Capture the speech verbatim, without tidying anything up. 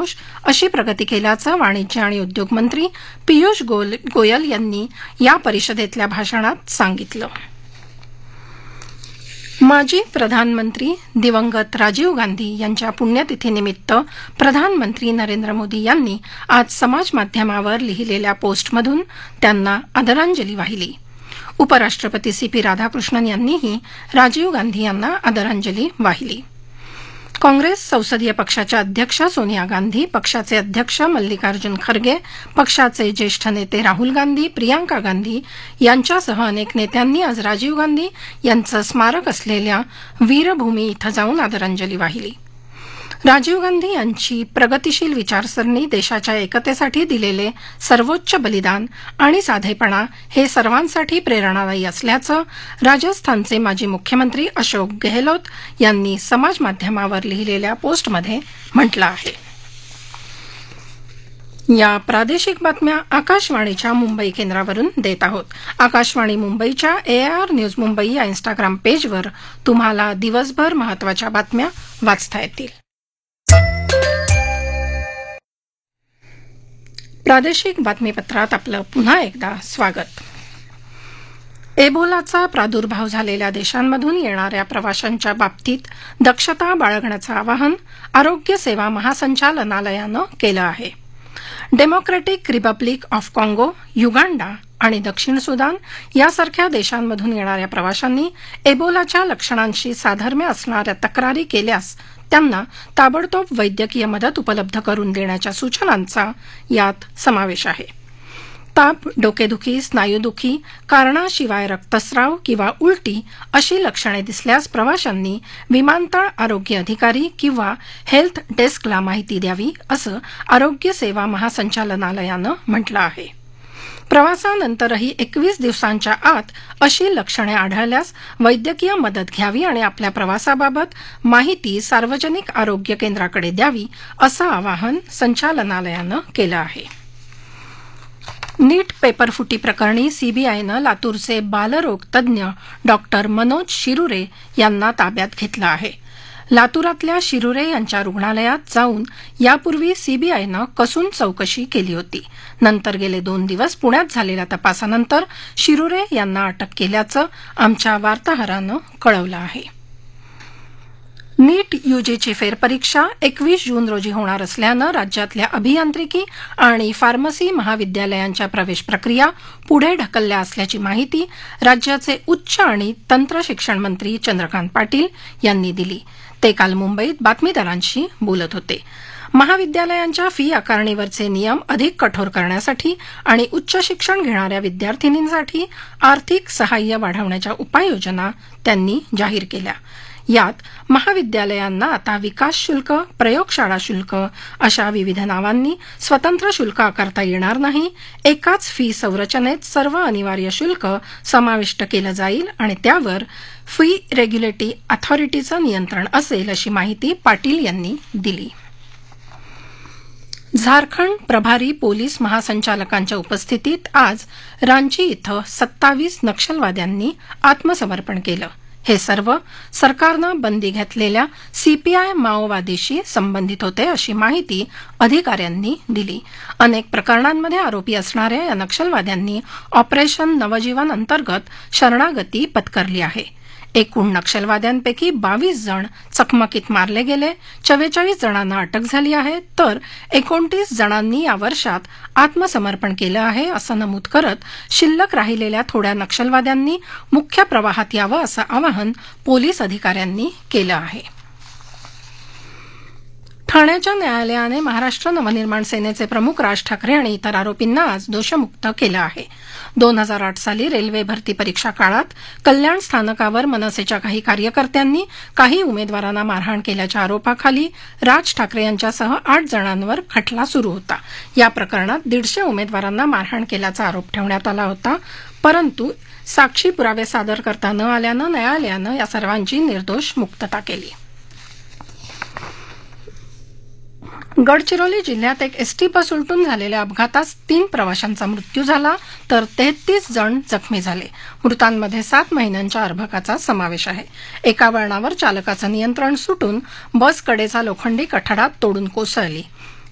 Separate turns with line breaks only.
तृतीयांश अशी प्रगती केल्याचं वाणिज्य आणि उद्योग मंत्री पियुष गोयल यांनी या परिषदेतल्या भाषणात सांगितलं. माजी प्रधानमंत्री दिवंगत राजीव गांधी यांच्या पुण्यतिथीनिमित्त प्रधानमंत्री नरेंद्र मोदी यांनी आज समाजमाध्यमावर लिहिलेल्या पोस्टमधून त्यांना आदरांजली वाहिली. उपराष्ट्रपती सी पी राधाकृष्णन यांनीही राजीव गांधी यांना आदरांजली वाहिली. काँग्रेस संसदीय पक्षाच्या अध्यक्ष सोनिया गांधी, पक्षाचे अध्यक्ष मल्लिकार्जुन खरगे, पक्षाचे ज्येष्ठ नेते राहुल गांधी, प्रियांका गांधी यांच्यासह अनेक नेत्यांनी आज राजीव गांधी यांचं स्मारक असलेल्या वीरभूमी इथं जाऊन आदरांजली वाहिली. राजीव गांधी यांची प्रगतिशील विचारसरणी, देशाच्या एकतेसाठी दिलेले सर्वोच्च बलिदान आणि साधेपणा हे सर्वांसाठी प्रेरणादायी असल्याचं राजस्थानचे माजी मुख्यमंत्री अशोक गेहलोत यांनी समाजमाध्यमावर लिहिलेल्या पोस्टमध्ये म्हटलं आहे. या प्रादेशिक बातम्या आकाशवाणीच्या मुंबई केंद्रावरून देत आहोत. आकाशवाणी मुंबईच्या एआर न्यूज मुंबई या इन्स्टाग्राम पेजवर तुम्हाला दिवसभर महत्वाच्या बातम्या वाचता येतील. प्रादेशिक बातमीपत्रात आपलं पुन्हा एकदा स्वागत. एबोलाचा प्रादुर्भाव झालेल्या देशांमधून येणाऱ्या प्रवाशांच्या बाबतीत दक्षता बाळगण्याचं आवाहन आरोग्य सेवा महासंचालनालयानं केलं आहे. डेमोक्रॅटिक रिपब्लिक ऑफ काँगो, युगांडा आणि दक्षिण सुदान यासारख्या देशांमधून येणाऱ्या प्रवाशांनी एबोलाच्या लक्षणांशी साधर्म्य असणाऱ्या तक्रारी केल्यास त्यांना ताबडतोब वैद्यकीय मदत उपलब्ध करून देण्याच्या सूचनांचा यात समावेश आहे. ताप, डोकेदुखी, स्नायूदुखी, कारणाशिवाय रक्तस्राव किंवा उलटी अशी लक्षणे दिसल्यास प्रवाशांनी विमानतळ आरोग्य अधिकारी किंवा हेल्थ डेस्कला माहिती द्यावी, असं आरोग्य सेवा महासंचालनालयानं म्हटलं आहे. प्रवासानंतरही एकवीस दिवसांच्या आत अशी लक्षणे आढळल्यास वैद्यकीय मदत घ्यावी आणि आपल्या प्रवासाबाबत माहिती सार्वजनिक आरोग्य केंद्राकडे द्यावी, असं आवाहन संचालनालयानं केलं आहे. नीट पेपरफुटी प्रकरणी सीबीआयनं लातूरचे बालरोग तज्ज्ञ डॉक्टर मनोज शिरुरे यांना ताब्यात घेतलं आहे. लातूरातल्या शिरुरे यांच्या रुग्णालयात जाऊन यापूर्वी सीबीआयनं कसून चौकशी केली होती. नंतर गेले दोन दिवस पुण्यात झालेल्या तपासानंतर शिरुरे यांना अटक केल्याचं आमच्या वार्ताहरानं कळवलं आहे. नीट यूजीची फेरपरीक्षा एकवीस जून रोजी होणार असल्यानं राज्यातल्या अभियांत्रिकी आणि फार्मसी महाविद्यालयांच्या प्रवेश प्रक्रिया पुढे ढकलल्या असल्याची माहिती राज्याचे उच्च आणि तंत्र शिक्षण मंत्री चंद्रकांत पाटील यांनी दिली. ते काल मुंबईत बातमीदारांशी बोलत होते. महाविद्यालयांच्या फी आकारणीवरचे नियम अधिक कठोर करण्यासाठी आणि उच्च शिक्षण घेणाऱ्या विद्यार्थिनींसाठी आर्थिक सहाय्य वाढवण्याच्या उपाययोजना त्यांनी जाहीर केल्या. यात महाविद्यालयांना आता विकास शुल्क, प्रयोगशाळा शुल्क अशा विविध नावांनी स्वतंत्र शुल्क आकारता येणार नाही. एकाच फी संरचनेत सर्व अनिवार्य शुल्क समाविष्ट केलं जाईल आणि त्यावर फी रेग्युलेटरी अथॉरिटीचं नियंत्रण असेल, अशी माहिती पाटील यांनी दिली. झारखंड प्रभारी पोलीस महासंचालकांच्या उपस्थितीत आज रांची इथं सत्तावीस नक्षलवाद्यांनी आत्मसमर्पण केलं. हे सर्व सरकारनं बंदी घातलेल्या सीपीआय माओवादीशी संबंधित होते, अशी माहिती अधिकाऱ्यांनी दिली. अनेक प्रकरणांमध्ये आरोपी असणाऱ्या या नक्षलवाद्यांनी ऑपरेशन नवजीवन अंतर्गत शरणागती पत्करली आहे. एकूण नक्षलवाद्यांपैकी बावीस जण चकमकीत मारले गेले, चव्वेचाळीस जणांना अटक झाली आहे, तर एकोणतीस जणांनी या वर्षात आत्मसमर्पण केलं आहे, असं नमूद करत शिल्लक राहिलेल्या थोड्या नक्षलवाद्यांनी मुख्य प्रवाहात यावं, असं आवाहन पोलीस अधिकाऱ्यांनी केलं आहे. ठाण्याच्या न्यायालयाने महाराष्ट्र नवनिर्माण सेनेचे प्रमुख राज ठाकरे आणि इतर आरोपींना आज दोषमुक्त केलं आहे. दोन हजार आठ साली रेल्वे भरती परीक्षा काळात कल्याण स्थानकावर मनसेच्या काही कार्यकर्त्यांनी काही उमेदवारांना मारहाण केल्याच्या आरोपाखाली राज ठाकरे यांच्यासह आठ जणांवर खटला सुरू होता. या प्रकरणात दीडशे उमेदवारांना मारहाण केल्याचा आरोप ठेवण्यात आला होता, परंतु साक्षी पुरावे सादर करता न आल्यानं न्यायालयानं या सर्वांची निर्दोष मुक्तता केली. गडचिरोली जिल्ह्यात एक एसटी बस उलटून झालेल्या अपघातात तीन प्रवाशांचा मृत्यू झाला, तर तेहतीस जण जखमी झाले. मृतांमध्ये सात महिन्यांच्या अर्भकाचा समावेश आहे. एका वळणावर चालकाचं नियंत्रण सुटून बस कडेचा लोखंडी कठडा तोडून कोसळली.